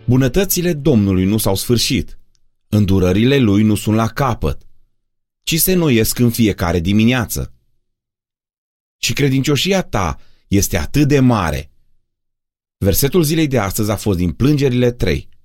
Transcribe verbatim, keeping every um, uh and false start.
Bunătățile Domnului nu s-au sfârșit, îndurările Lui nu sunt la capăt, ci se înnoiesc în fiecare dimineață. Și credincioșia ta este atât de mare. Versetul zilei de astăzi a fost din Plângerile trei.